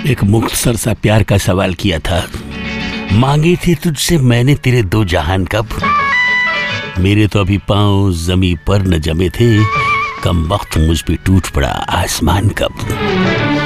एक मुख्तसर सा प्यार का सवाल किया था। मांगे थे तुझसे मैंने तेरे दो जहान कब, मेरे तो अभी पांव जमी पर न जमे थे, कम वक्त मुझ पे टूट पड़ा आसमान कब।